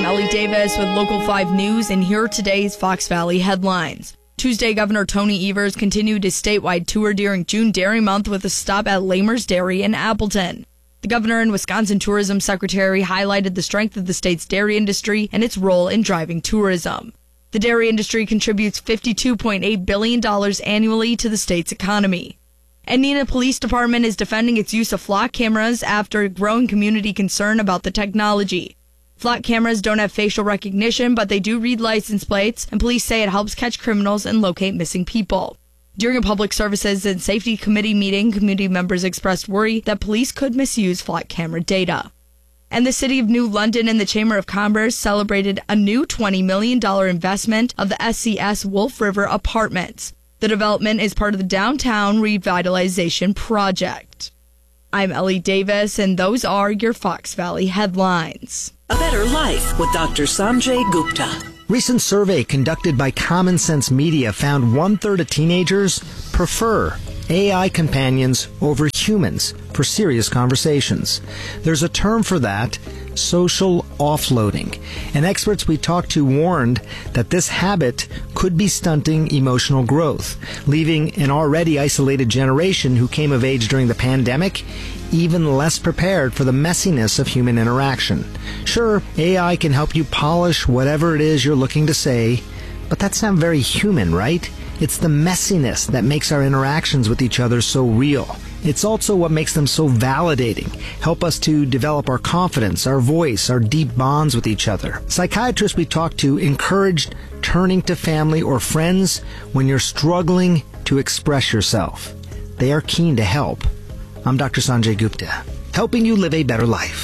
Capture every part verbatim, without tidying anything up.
I'm Ellie Davis with Local five News, and here are today's Fox Valley headlines. Tuesday, Governor Tony Evers continued his statewide tour during June Dairy Month with a stop at Lamers Dairy in Appleton. The governor and Wisconsin Tourism Secretary highlighted the strength of the state's dairy industry and its role in driving tourism. The dairy industry contributes fifty-two point eight billion dollars annually to the state's economy. And Neenah Police Department is defending its use of flock cameras after growing community concern about the technology. Flock cameras don't have facial recognition, but they do read license plates, and police say it helps catch criminals and locate missing people. During a Public Services and Safety Committee meeting, community members expressed worry that police could misuse flock camera data. And the City of New London and the Chamber of Commerce celebrated a new twenty million dollars investment of the S C S Wolf River Apartments. The development is part of the Downtown Revitalization Project. I'm Ellie Davis, and those are your Fox Valley headlines. A Better Life with Doctor Sanjay Gupta. Recent survey conducted by Common Sense Media found one-third of teenagers prefer A I companions over humans for serious conversations. There's a term for that, social offloading. And experts we talked to warned that this habit could be stunting emotional growth, leaving an already isolated generation who came of age during the pandemic even less prepared for the messiness of human interaction. Sure, A I can help you polish whatever it is you're looking to say, but that's not very human, right? It's the messiness that makes our interactions with each other so real. It's also what makes them so validating, help us to develop our confidence, our voice, our deep bonds with each other. Psychiatrists we talked to encouraged turning to family or friends when you're struggling to express yourself. They are keen to help. I'm Doctor Sanjay Gupta, helping you live a better life.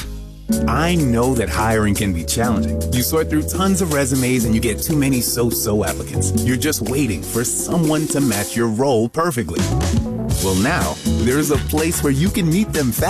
I know that hiring can be challenging. You sort through tons of resumes and you get too many so-so applicants. You're just waiting for someone to match your role perfectly. Well, now, there's a place where you can meet them fast.